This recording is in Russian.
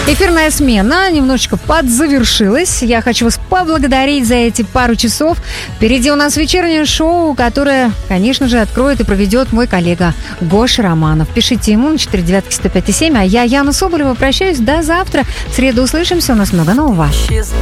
Эфирная смена немножечко подзавершилась. Я хочу вас поблагодарить за эти пару часов. Впереди у нас вечернее шоу, которое, конечно же, откроет и проведет мой коллега Гоша Романов. Пишите ему на 495-105,7. А я, Яна Соболева, прощаюсь до завтра. В среду услышимся. У нас много нового.